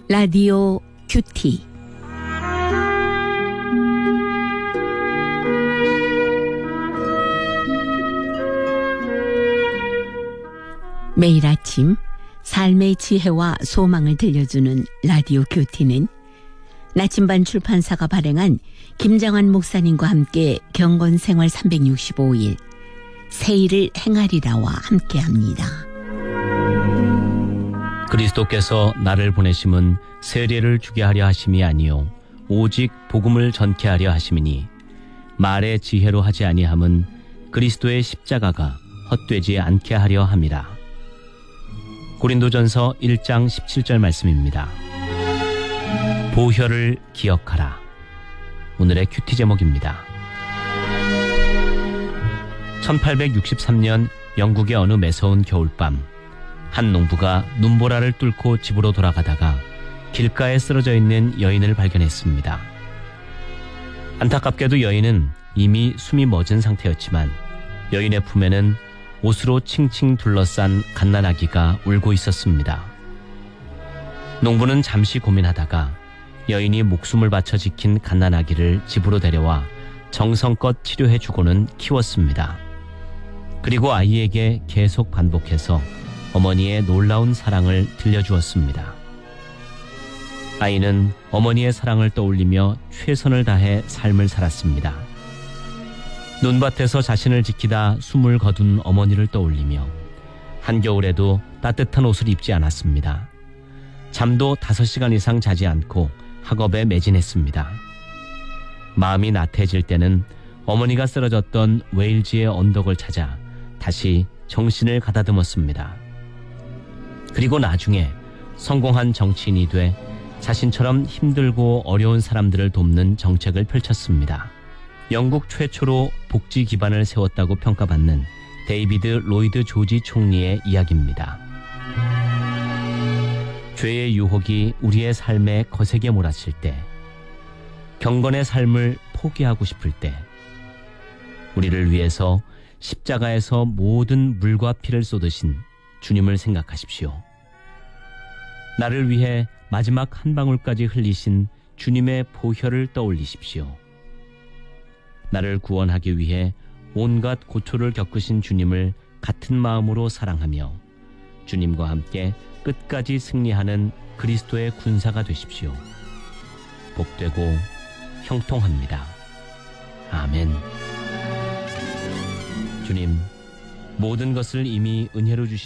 라디오 큐티. 매일 아침 삶의 지혜와 소망을 들려주는 라디오 큐티는 나침반 출판사가 발행한 김정환 목사님과 함께 경건생활 365일 세일을 행하리라와 함께합니다. 그리스도께서 나를 보내심은 세례를 주게 하려 하심이 아니요 오직 복음을 전케 하려 하심이니 말의 지혜로 하지 아니함은 그리스도의 십자가가 헛되지 않게 하려 함이라. 고린도전서 1장 17절 말씀입니다. 보혈을 기억하라. 오늘의 큐티 제목입니다. 1863년 영국의 어느 매서운 겨울밤, 한 농부가 눈보라를 뚫고 집으로 돌아가다가 길가에 쓰러져 있는 여인을 발견했습니다. 안타깝게도 여인은 이미 숨이 멎은 상태였지만 여인의 품에는 옷으로 칭칭 둘러싼 갓난아기가 울고 있었습니다. 농부는 잠시 고민하다가 여인이 목숨을 바쳐 지킨 갓난아기를 집으로 데려와 정성껏 치료해주고는 키웠습니다. 그리고 아이에게 계속 반복해서 어머니의 놀라운 사랑을 들려주었습니다. 아이는 어머니의 사랑을 떠올리며 최선을 다해 삶을 살았습니다. 눈밭에서 자신을 지키다 숨을 거둔 어머니를 떠올리며 한겨울에도 따뜻한 옷을 입지 않았습니다. 잠도 5시간 이상 자지 않고 학업에 매진했습니다. 마음이 나태해질 때는 어머니가 쓰러졌던 웨일즈의 언덕을 찾아 다시 정신을 가다듬었습니다. 그리고 나중에 성공한 정치인이 돼 자신처럼 힘들고 어려운 사람들을 돕는 정책을 펼쳤습니다. 영국 최초로 복지 기반을 세웠다고 평가받는 데이비드 로이드 조지 총리의 이야기입니다. 죄의 유혹이 우리의 삶에 거세게 몰아칠 때, 경건의 삶을 포기하고 싶을 때, 우리를 위해서 십자가에서 모든 물과 피를 쏟으신 주님을 생각하십시오. 나를 위해 마지막 한 방울까지 흘리신 주님의 보혈을 떠올리십시오. 나를 구원하기 위해 온갖 고초를 겪으신 주님을 같은 마음으로 사랑하며 주님과 함께 끝까지 승리하는 그리스도의 군사가 되십시오. 복되고 형통합니다. 아멘. 주님, 모든 것을 이미 은혜로 주신